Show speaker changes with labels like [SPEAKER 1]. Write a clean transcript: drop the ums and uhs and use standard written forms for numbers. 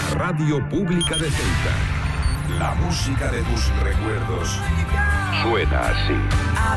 [SPEAKER 1] Radio Pública de Ceuta. La música de tus recuerdos suena así.